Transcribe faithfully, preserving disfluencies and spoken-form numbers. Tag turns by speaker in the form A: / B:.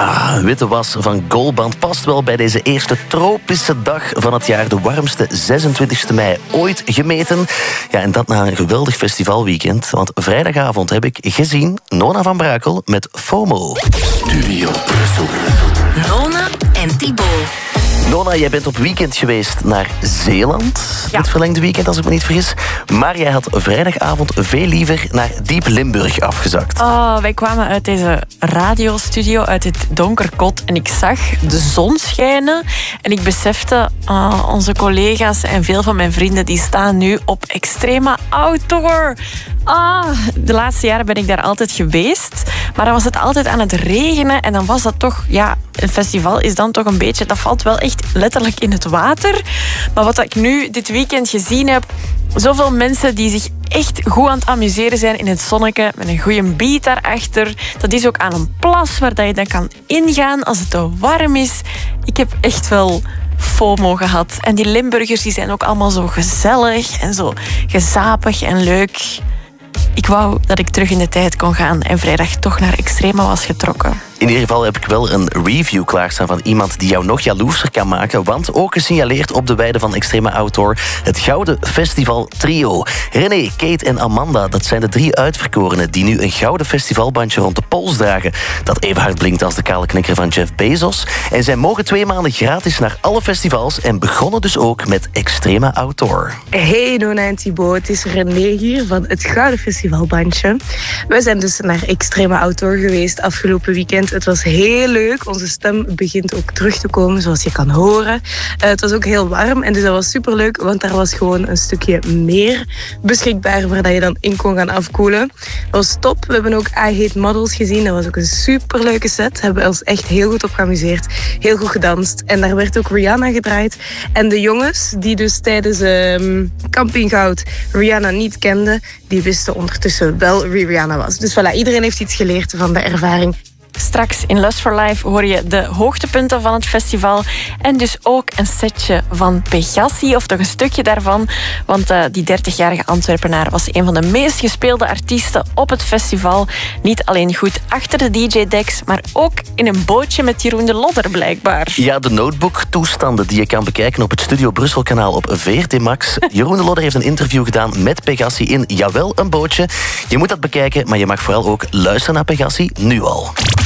A: Ah, witte was van Goalband past wel bij deze eerste tropische dag van het jaar. De warmste zesentwintigste mei ooit gemeten. Ja, en dat na een geweldig festivalweekend. Want vrijdagavond heb ik gezien Nona van Brakel met FOMO. Studio Brussel.
B: Nona en Thibaut.
A: Nona, jij bent op weekend geweest naar Zeeland.
C: Ja.
A: Het verlengde weekend, als ik me niet vergis. Maar jij had vrijdagavond veel liever naar Diep Limburg afgezakt.
C: Oh, wij kwamen uit deze radiostudio, uit het donker kot. En ik zag de zon schijnen. En ik besefte, oh, onze collega's en veel van mijn vrienden... die staan nu op Extrema Outdoor. Ah, de laatste jaren ben ik daar altijd geweest. Maar dan was het altijd aan het regenen. En dan was dat toch... Ja, een festival is dan toch een beetje... Dat valt wel echt letterlijk in het water. Maar wat ik nu dit weekend gezien heb... Zoveel mensen die zich echt goed aan het amuseren zijn in het zonnetje. Met een goede beat daarachter. Dat is ook aan een plas waar je dan kan ingaan als het te warm is. Ik heb echt wel... FOMO gehad. En die Limburgers die zijn ook allemaal zo gezellig en zo gezapig en leuk. Ik wou dat ik terug in de tijd kon gaan en vrijdag toch naar Extrema was getrokken.
A: In ieder geval heb ik wel een review klaarstaan van iemand die jou nog jaloerser kan maken. Want ook gesignaleerd op de weide van Extrema Outdoor het Gouden Festival Trio. René, Kate en Amanda, dat zijn de drie uitverkorenen die nu een gouden festivalbandje rond de pols dragen. Dat even hard blinkt als de kale knikker van Jeff Bezos. En zij mogen twee maanden gratis naar alle festivals en begonnen dus ook met Extrema Outdoor.
D: Hey Nona en Thibaut, het is René hier van het Gouden Festivalbandje. We zijn dus naar Extrema Outdoor geweest afgelopen weekend. Het was heel leuk. Onze stem begint ook terug te komen, zoals je kan horen. Uh, het was ook heel warm en dus dat was superleuk, want daar was gewoon een stukje meer beschikbaar waar je dan in kon gaan afkoelen. Dat was top. We hebben ook I Hate Models gezien. Dat was ook een superleuke set. Hebben we ons echt heel goed op geamuseerd. Heel goed gedanst. En daar werd ook Rihanna gedraaid. En de jongens die dus tijdens um, Camping Goud Rihanna niet kenden, die wisten ondertussen wel wie Rihanna was. Dus voilà, iedereen heeft iets geleerd van de ervaring.
C: Straks in Lust for Life hoor je de hoogtepunten van het festival. En dus ook een setje van Pegassi, of toch een stukje daarvan. Want uh, die dertigjarige Antwerpenaar was een van de meest gespeelde artiesten op het festival. Niet alleen goed achter de D J-decks, maar ook in een bootje met Jeroen de Lodder blijkbaar.
A: Ja, de Notebook-toestanden die je kan bekijken op het Studio Brussel-kanaal op V R T Max. Jeroen de Lodder heeft een interview gedaan met Pegassi in, jawel, een bootje. Je moet dat bekijken, maar je mag vooral ook luisteren naar Pegassi nu al.